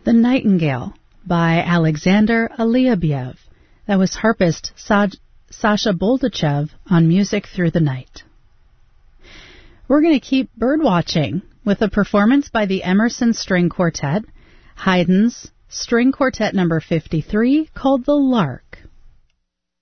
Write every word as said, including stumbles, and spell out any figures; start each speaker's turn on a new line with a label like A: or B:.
A: The Nightingale by Alexander Aliabiev. That was harpist Sa- Sasha Boldachev on Music Through the Night. We're going to keep birdwatching with a performance by the Emerson String Quartet, Haydn's String Quartet number fifty-three, called The Lark.